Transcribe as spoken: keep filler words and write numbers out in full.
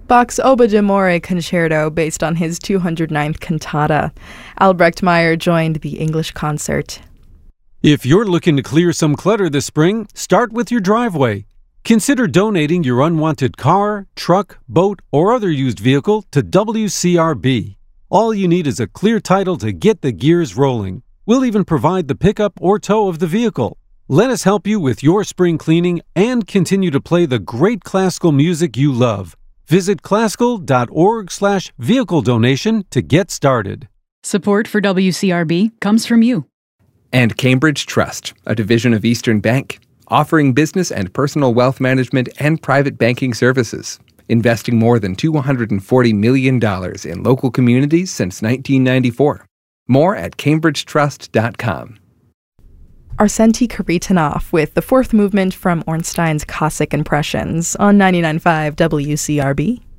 Bach's Oba d'Amore Concerto, based on his two hundred ninth cantata. Albrecht Meyer joined the English concert. If you're looking to clear some clutter this spring, start with your driveway. Consider donating your unwanted car, truck, boat, or other used vehicle to W C R B. All you need is a clear title to get the gears rolling. We'll even provide the pickup or tow of the vehicle. Let us help you with your spring cleaning and continue to play the great classical music you love. Visit classical.org slash vehicle donation to get started. Support for W C R B comes from you. And Cambridge Trust, a division of Eastern Bank, offering business and personal wealth management and private banking services, investing more than two hundred forty million dollars in local communities since nineteen ninety-four. More at cambridge trust dot com. Arsenty Kharitonov with the fourth movement from Ornstein's Cossack Impressions on ninety-nine point five W C R B.